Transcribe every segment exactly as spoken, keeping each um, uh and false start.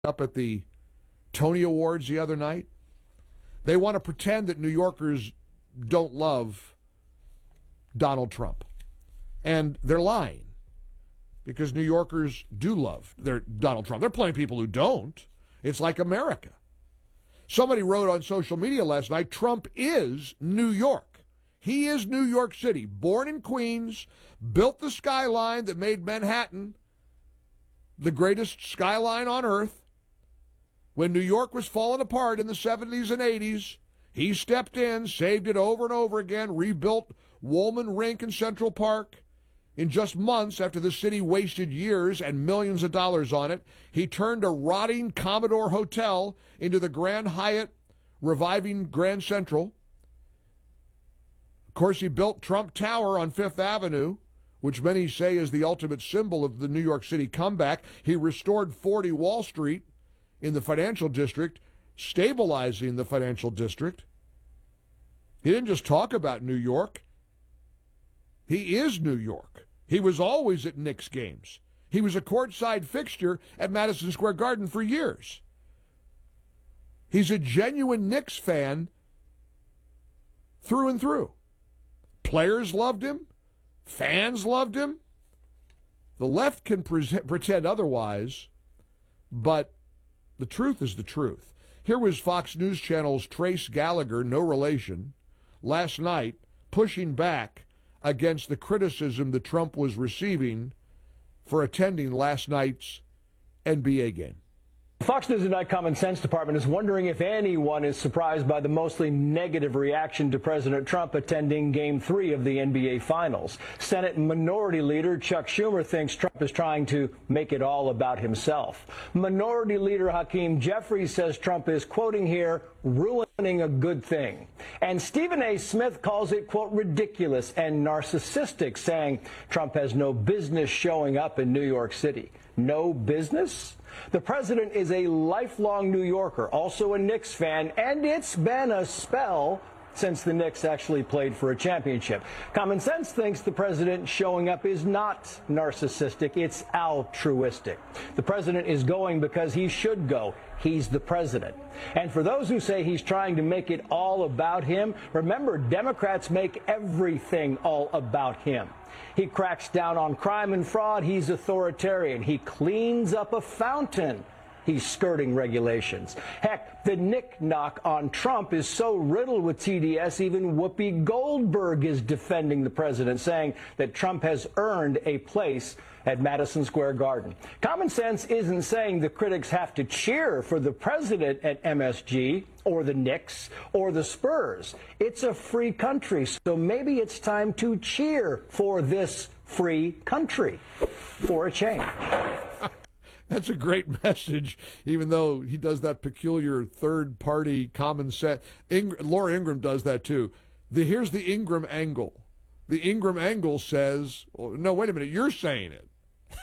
up at the Tony Awards the other night. They want to pretend that New Yorkers don't love Donald Trump. And they're lying, because New Yorkers do love their Donald Trump. There are plenty of people who don't. It's like America. Somebody wrote on social media last night, Trump is New York. He is New York City. Born in Queens, built the skyline that made Manhattan the greatest skyline on earth. When New York was falling apart in the seventies and eighties, he stepped in, saved it over and over again, rebuilt Woolman Rink in Central Park. In just months after the city wasted years and millions of dollars on it, he turned a rotting Commodore Hotel into the Grand Hyatt, reviving Grand Central. Of course, he built Trump Tower on Fifth Avenue, which many say is the ultimate symbol of the New York City comeback. He restored forty Wall Street in the financial district, stabilizing the financial district. He didn't just talk about New York. He is New York. He was always at Knicks games. He was a courtside fixture at Madison Square Garden for years. He's a genuine Knicks fan through and through. Players loved him. Fans loved him. The left can pre- pretend otherwise, but the truth is the truth. Here was Fox News Channel's Trace Gallagher, no relation, last night pushing back against the criticism that Trump was receiving for attending last night's N B A game. Fox News Tonight Common Sense Department is wondering if anyone is surprised by the mostly negative reaction to President Trump attending Game three of the N B A Finals. Senate Minority Leader Chuck Schumer thinks Trump is trying to make it all about himself. Minority Leader Hakeem Jeffries says Trump is, quoting here, ruining a good thing. And Stephen A. Smith calls it, quote, ridiculous and narcissistic, saying Trump has no business showing up in New York City. No business? The president is a lifelong New Yorker, also a Knicks fan, and it's been a spell since the Knicks actually played for a championship. Common Sense thinks the president showing up is not narcissistic, it's altruistic. The president is going because he should go. He's the president. And for those who say he's trying to make it all about him, remember, Democrats make everything all about him. He cracks down on crime and fraud. He's authoritarian. He cleans up a fountain. He's skirting regulations. Heck, the knick-knock on Trump is so riddled with T D S, even Whoopi Goldberg is defending the president, saying that Trump has earned a place at Madison Square Garden. Common Sense isn't saying the critics have to cheer for the president at M S G or the Knicks or the Spurs. It's a free country, so maybe it's time to cheer for this free country for a change. That's a great message, even though he does that peculiar third-party common sense. Ing- Laura Ingraham does that, too. The, here's the Ingraham angle. The Ingraham angle says, well, no, wait a minute, you're saying it.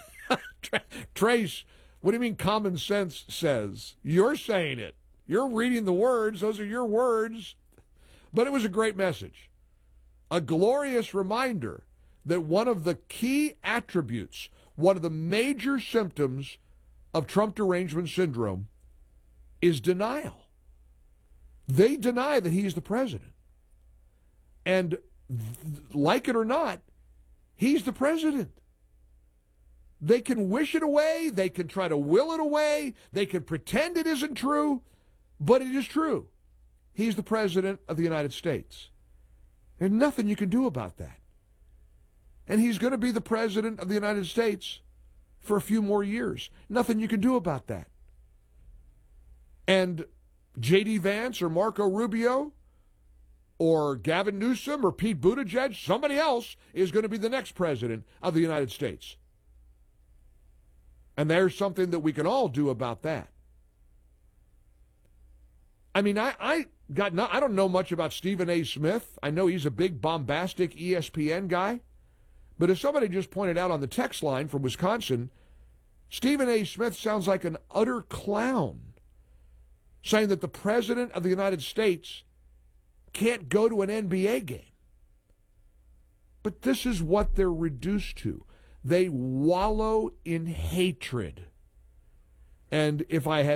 Trace, what do you mean common sense says? You're saying it. You're reading the words. Those are your words. But it was a great message. A glorious reminder that one of the key attributes, one of the major symptoms of Trump derangement syndrome is denial. They deny that he's the president. And th- like it or not, he's the president. They can wish it away. They can try to will it away. They can pretend it isn't true, but it is true. He's the president of the United States. There's nothing you can do about that. And he's going to be the president of the United States for a few more years. Nothing you can do about that. And J D Vance or Marco Rubio or Gavin Newsom or Pete Buttigieg, somebody else is going to be the next president of the United States. And there's something that we can all do about that. I mean, I, I got no, I don't know much about Stephen A. Smith. I know he's a big bombastic E S P N guy. But as somebody just pointed out on the text line from Wisconsin, Stephen A. Smith sounds like an utter clown, saying that the president of the United States can't go to an N B A game. But this is what they're reduced to. They wallow in hatred. And if I have